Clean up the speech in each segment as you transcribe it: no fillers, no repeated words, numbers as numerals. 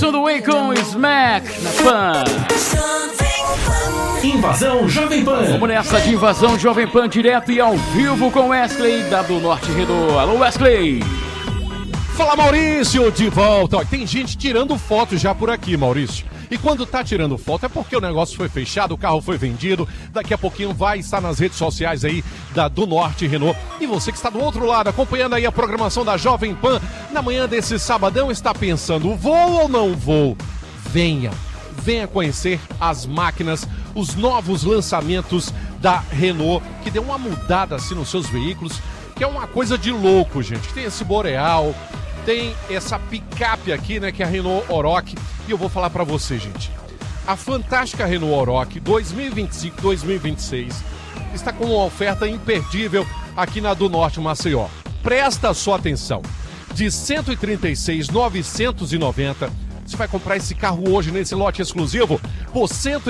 Tudo bem com Smack na Pan. Invasão Jovem Pan. Vamos nessa de Invasão Jovem Pan, direto e ao vivo com Wesley da do Norte Renault. Alô, Wesley. Fala, Maurício, de volta. Ó, tem gente tirando foto já por aqui, Maurício. E quando tá tirando foto é porque o negócio foi fechado, o carro foi vendido. Daqui a pouquinho vai estar nas redes sociais aí do Norte Renault. E você que está do outro lado, acompanhando aí a programação da Jovem Pan, na manhã desse sabadão, está pensando, vou ou não vou? Venha conhecer as máquinas, os novos lançamentos da Renault, que deu uma mudada assim nos seus veículos, que é uma coisa de louco, gente. Tem esse Boreal, tem essa picape aqui, né, que é a Renault Oroch. E eu vou falar pra você, gente. A fantástica Renault Oroch 2025-2026 está com uma oferta imperdível aqui na do Norte Maceió. Presta a sua atenção. De 136.990, você vai comprar esse carro hoje nesse lote exclusivo por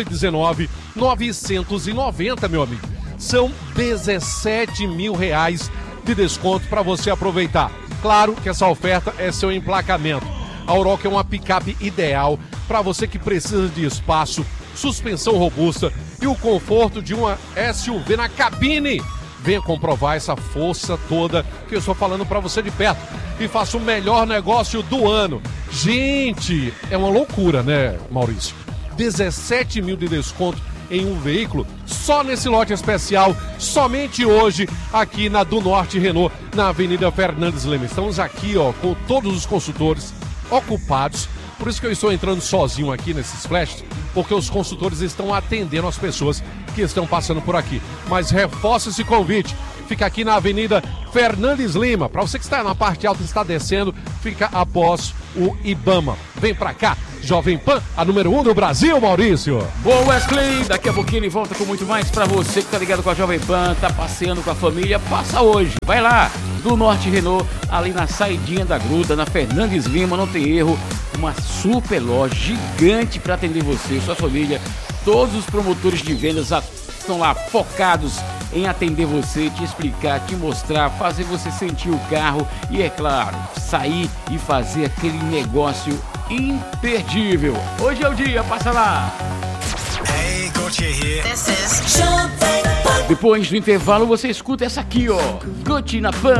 119.990, meu amigo. São 17 mil reais de desconto para você aproveitar. Claro que essa oferta é seu emplacamento. A Oroch é uma picape ideal para você que precisa de espaço, suspensão robusta e o conforto de uma SUV na cabine. Venha comprovar essa força toda que eu estou falando para você de perto e faça o melhor negócio do ano. Gente, é uma loucura, né, Maurício? 17 mil de desconto em um veículo, só nesse lote especial, somente hoje, aqui na do Norte Renault, na Avenida Fernandes Lema. Estamos aqui, ó, com todos os consultores ocupados, por isso que eu estou entrando sozinho aqui nesses flashes, porque os consultores estão atendendo as pessoas que estão passando por aqui. Mas reforça esse convite, fica aqui na Avenida Fernandes Lima, para você que está na parte alta e está descendo, fica após o Ibama. Vem pra cá, Jovem Pan, a número 1 do Brasil, Maurício. Boa, Wesley, daqui a pouquinho ele volta com muito mais pra você que tá ligado com a Jovem Pan, tá passeando com a família, passa hoje, vai lá, do Norte Renault, ali na saidinha da gruta, na Fernandes Lima, não tem erro, uma super loja gigante pra atender você e sua família. Todos os promotores de vendas estão lá focados em atender você, te explicar, te mostrar, fazer você sentir o carro e, é claro, sair e fazer aquele negócio imperdível. Hoje é o dia, passa lá. Hey, Gucci here. This is Jovem Pan. Depois do intervalo você escuta essa aqui, ó, Gucci na Pan.